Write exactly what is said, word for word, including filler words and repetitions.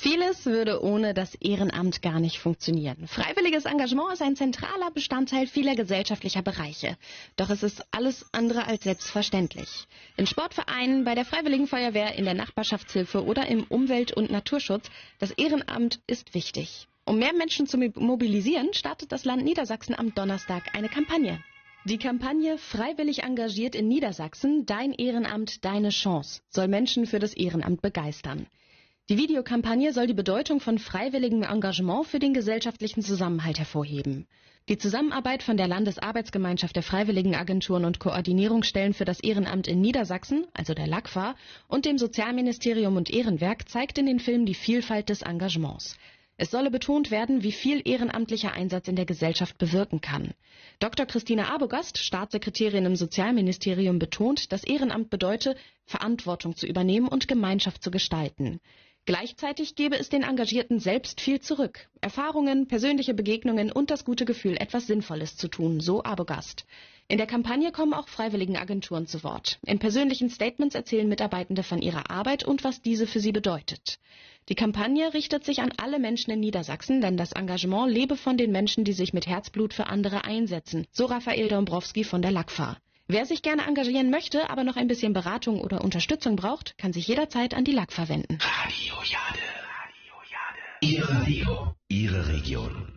Vieles würde ohne das Ehrenamt gar nicht funktionieren. Freiwilliges Engagement ist ein zentraler Bestandteil vieler gesellschaftlicher Bereiche. Doch es ist alles andere als selbstverständlich. In Sportvereinen, bei der Freiwilligen Feuerwehr, in der Nachbarschaftshilfe oder im Umwelt- und Naturschutz, das Ehrenamt ist wichtig. Um mehr Menschen zu mobilisieren, startet das Land Niedersachsen am Donnerstag eine Kampagne. Die Kampagne Freiwillig engagiert in Niedersachsen, dein Ehrenamt, deine Chance, soll Menschen für das Ehrenamt begeistern. Die Videokampagne soll die Bedeutung von freiwilligem Engagement für den gesellschaftlichen Zusammenhalt hervorheben. Die Zusammenarbeit von der Landesarbeitsgemeinschaft der Freiwilligenagenturen und Koordinierungsstellen für das Ehrenamt in Niedersachsen, also der LAGFA, und dem Sozialministerium und Ehrenwerk zeigt in den Filmen die Vielfalt des Engagements. Es solle betont werden, wie viel ehrenamtlicher Einsatz in der Gesellschaft bewirken kann. Doktor Christine Arbogast, Staatssekretärin im Sozialministerium, betont, dass Ehrenamt bedeute, Verantwortung zu übernehmen und Gemeinschaft zu gestalten. Gleichzeitig gebe es den Engagierten selbst viel zurück. Erfahrungen, persönliche Begegnungen und das gute Gefühl, etwas Sinnvolles zu tun, so Arbogast. In der Kampagne kommen auch Freiwilligenagenturen zu Wort. In persönlichen Statements erzählen Mitarbeitende von ihrer Arbeit und was diese für sie bedeutet. Die Kampagne richtet sich an alle Menschen in Niedersachsen, denn das Engagement lebe von den Menschen, die sich mit Herzblut für andere einsetzen, so Raphael Dombrowski von der LAGFA. Wer sich gerne engagieren möchte, aber noch ein bisschen Beratung oder Unterstützung braucht, kann sich jederzeit an die LAGFA wenden. Radio Jade. Radio Jade. Ihr Radio. Ihre Region.